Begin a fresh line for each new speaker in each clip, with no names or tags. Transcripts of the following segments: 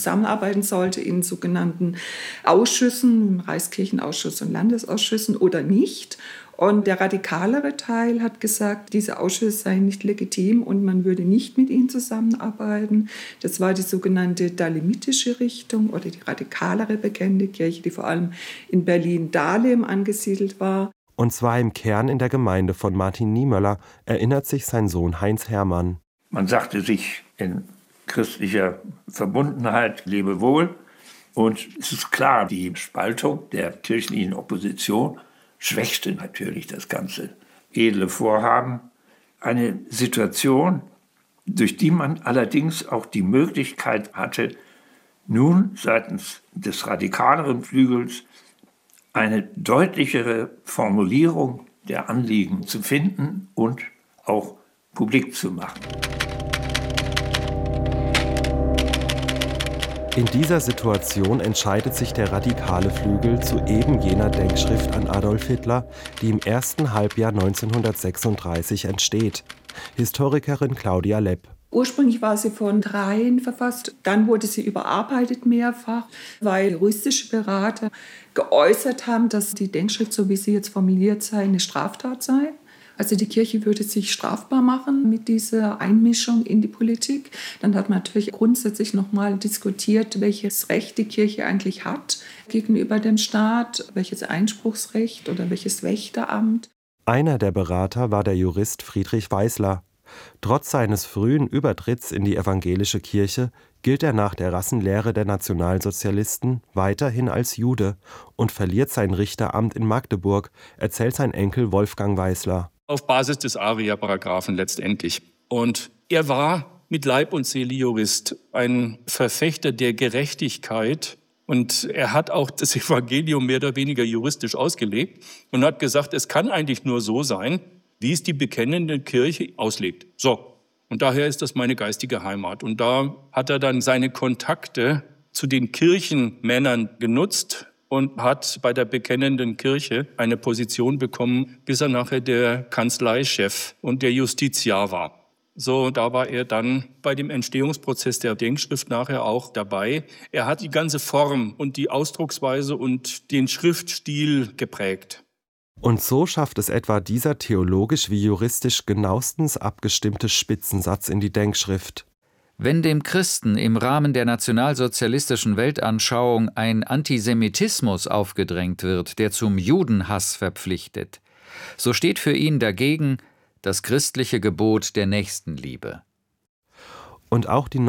zusammenarbeiten sollte in sogenannten Ausschüssen, Reichskirchenausschuss und Landesausschüssen oder nicht. Und der radikalere Teil hat gesagt, diese Ausschüsse seien nicht legitim und man würde nicht mit ihnen zusammenarbeiten. Das war die sogenannte dalemitische Richtung oder die radikalere Bekennende-Kirche, die vor allem in Berlin-Dahlem angesiedelt war.
Und zwar im Kern in der Gemeinde von Martin Niemöller, erinnert sich sein Sohn Heinz Hermann.
Man sagte sich in christlicher Verbundenheit, lebe wohl. Und es ist klar, die Spaltung der kirchlichen Opposition schwächte natürlich das ganze edle Vorhaben. Eine Situation, durch die man allerdings auch die Möglichkeit hatte, nun seitens des radikaleren Flügels eine deutlichere Formulierung der Anliegen zu finden und auch publik zu machen.
In dieser Situation entscheidet sich der radikale Flügel zu eben jener Denkschrift an Adolf Hitler, die im ersten Halbjahr 1936 entsteht. Historikerin Claudia Lepp.
Ursprünglich war sie von Dreien verfasst, dann wurde sie überarbeitet mehrfach, weil juristische Berater geäußert haben, dass die Denkschrift, so wie sie jetzt formuliert sei, eine Straftat sei. Also die Kirche würde sich strafbar machen mit dieser Einmischung in die Politik. Dann hat man natürlich grundsätzlich nochmal diskutiert, welches Recht die Kirche eigentlich hat gegenüber dem Staat, welches Einspruchsrecht oder welches Wächteramt.
Einer der Berater war der Jurist Friedrich Weißler. Trotz seines frühen Übertritts in die evangelische Kirche gilt er nach der Rassenlehre der Nationalsozialisten weiterhin als Jude und verliert sein Richteramt in Magdeburg, erzählt sein Enkel Wolfgang Weißler.
Auf Basis des Aria-Paragraphen letztendlich. Und er war mit Leib und Seele Jurist, ein Verfechter der Gerechtigkeit. Und er hat auch das Evangelium mehr oder weniger juristisch ausgelegt und hat gesagt, es kann eigentlich nur so sein, wie es die bekennende Kirche auslegt. So, und daher ist das meine geistige Heimat. Und da hat er dann seine Kontakte zu den Kirchenmännern genutzt und hat bei der bekennenden Kirche eine Position bekommen, bis er nachher der Kanzleichef und der Justitiar war. So, da war er dann bei dem Entstehungsprozess der Denkschrift nachher auch dabei. Er hat die ganze Form und die Ausdrucksweise und den Schriftstil geprägt.
Und so schafft es etwa dieser theologisch wie juristisch genauestens abgestimmte Spitzensatz in die Denkschrift.
Wenn dem Christen im Rahmen der nationalsozialistischen Weltanschauung ein Antisemitismus aufgedrängt wird, der zum Judenhass verpflichtet, so steht für ihn dagegen das christliche Gebot der Nächstenliebe.
Und auch die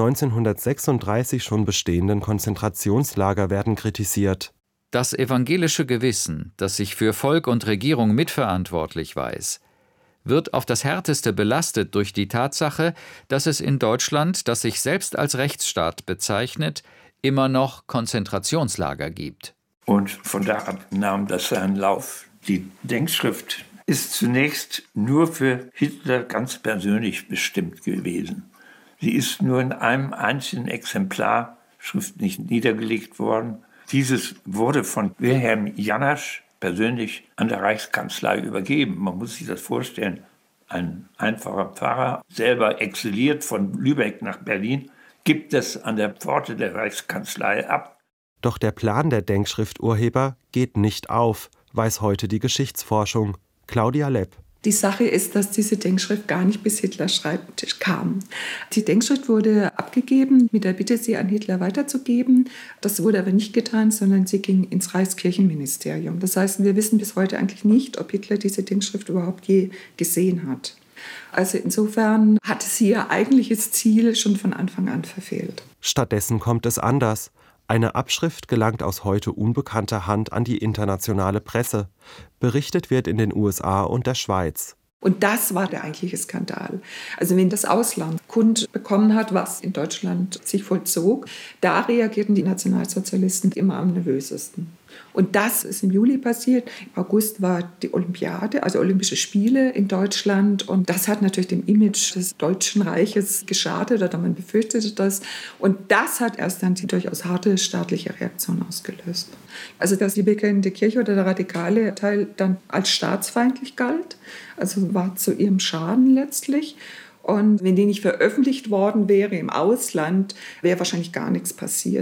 1936 schon bestehenden Konzentrationslager werden kritisiert.
Das evangelische Gewissen, das sich für Volk und Regierung mitverantwortlich weiß, wird auf das Härteste belastet durch die Tatsache, dass es in Deutschland, das sich selbst als Rechtsstaat bezeichnet, immer noch Konzentrationslager gibt.
Und von da ab nahm das seinen Lauf. Die Denkschrift ist zunächst nur für Hitler ganz persönlich bestimmt gewesen. Sie ist nur in einem einzigen Exemplar schriftlich niedergelegt worden. Dieses wurde von Wilhelm Janasch persönlich an der Reichskanzlei übergeben. Man muss sich das vorstellen. Ein einfacher Pfarrer, selber exiliert von Lübeck nach Berlin, gibt es an der Pforte der Reichskanzlei ab.
Doch der Plan der Denkschrifturheber geht nicht auf, weiß heute die Geschichtsforschung. Claudia Lepp.
Die Sache ist, dass diese Denkschrift gar nicht bis Hitlers Schreibtisch kam. Die Denkschrift wurde abgegeben mit der Bitte, sie an Hitler weiterzugeben. Das wurde aber nicht getan, sondern sie ging ins Reichskirchenministerium. Das heißt, wir wissen bis heute eigentlich nicht, ob Hitler diese Denkschrift überhaupt je gesehen hat. Also insofern hatte sie ihr eigentliches Ziel schon von Anfang an verfehlt.
Stattdessen kommt es anders. Eine Abschrift gelangt aus heute unbekannter Hand an die internationale Presse. Berichtet wird in den USA und der Schweiz.
Und das war der eigentliche Skandal. Also wenn das Ausland Kund bekommen hat, was in Deutschland sich vollzog, da reagierten die Nationalsozialisten immer am nervösesten. Und das ist im Juli passiert. Im August war die Olympiade, also Olympische Spiele in Deutschland. Und das hat natürlich dem Image des Deutschen Reiches geschadet, oder man befürchtete das. Und das hat erst dann die durchaus harte staatliche Reaktion ausgelöst. Also dass die bekennende Kirche oder der radikale Teil dann als staatsfeindlich galt, also war zu ihrem Schaden letztlich. Und wenn die nicht veröffentlicht worden wäre im Ausland, wäre wahrscheinlich gar nichts passiert.